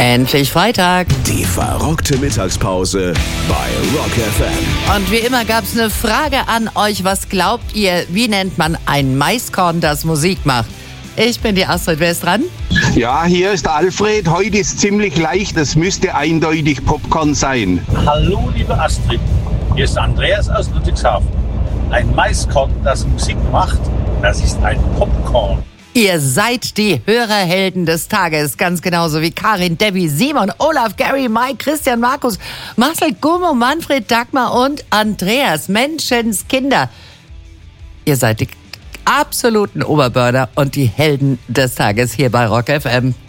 Endlich Freitag. Die verrückte Mittagspause bei Rock FM. Und wie immer gab es eine Frage an euch. Was glaubt ihr, wie nennt man ein Maiskorn, das Musik macht? Ich bin die Astrid. Wer ist dran? Ja, hier ist Alfred. Heute ist ziemlich leicht. Es müsste eindeutig Popcorn sein. Hallo, liebe Astrid. Hier ist Andreas aus Ludwigshafen. Ein Maiskorn, das Musik macht, das ist ein Popcorn. Ihr seid die Hörerhelden des Tages, ganz genauso wie Karin, Debbie, Simon, Olaf, Gary, Mike, Christian, Markus, Marcel, Gummo, Manfred, Dagmar und Andreas. Menschenskinder. Ihr seid die absoluten Oberburner und die Helden des Tages hier bei Rock FM.